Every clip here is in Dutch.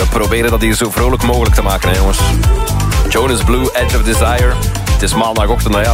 proberen dat hier zo vrolijk mogelijk te maken, hè, jongens. Jonas Blue, Edge of Desire. Het is maandagochtend, nou ja.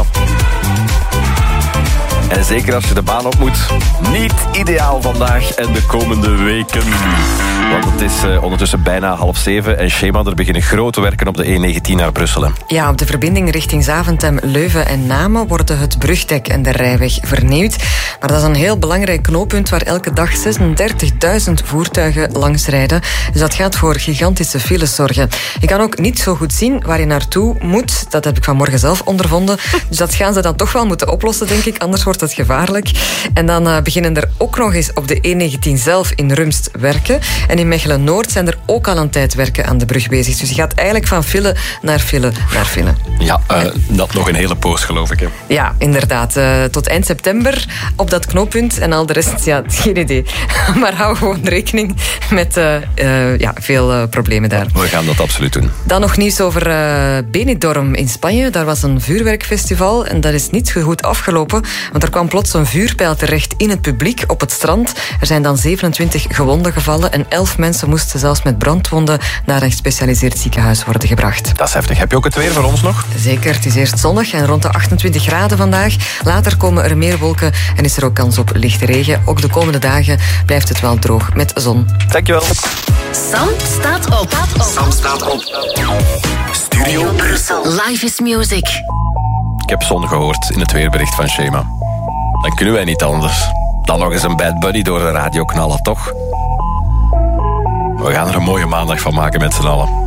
En zeker als je de baan op moet. Niet ideaal vandaag en de komende weken. Want het is ondertussen bijna 6:30 en Shema, er beginnen grote werken op de E19 naar Brussel. Hè. Ja, op de verbinding richting Zaventem, Leuven en Namen worden het brugdek en de rijweg vernieuwd. Maar dat is een heel belangrijk knooppunt waar elke dag 36.000 voertuigen langs rijden. Dus dat gaat voor gigantische files zorgen. Je kan ook niet zo goed zien waar je naartoe moet. Dat heb ik vanmorgen zelf ondervonden. Dus dat gaan ze dan toch wel moeten oplossen, denk ik. Anders wordt het gevaarlijk. En dan beginnen er ook nog eens op de E19 zelf in Rumst werken. En in Mechelen-Noord zijn er ook al een tijd werken aan de brug bezig. Dus je gaat eigenlijk van file naar file naar file. Ja, dat nog een hele poos, geloof ik. Hè. Ja, inderdaad. Tot eind september op dat knooppunt. En al de rest, ja, geen idee. Maar hou gewoon rekening met veel problemen daar. We gaan dat absoluut doen. Dan nog nieuws over Benidorm in Spanje. Daar was een vuurwerkfestival en dat is niet zo goed afgelopen. Want er kwam plots een vuurpijl terecht in het publiek op het strand. Er zijn dan 27 gewonden gevallen en 11 mensen moesten zelfs met brandwonden naar een gespecialiseerd ziekenhuis worden gebracht. Dat is heftig. Heb je ook het weer voor ons nog? Zeker, het is eerst zonnig en rond de 28 graden vandaag. Later komen er meer wolken en is er ook kans op lichte regen. Ook de komende dagen blijft het wel droog met zon. Dankjewel. Sam staat op. Sam staat op. Studio Brussel. Live is music. Ik heb zon gehoord in het weerbericht van Shema. Dan kunnen wij niet anders dan nog eens een Bad Bunny door de radio knallen, toch? We gaan er een mooie maandag van maken met z'n allen.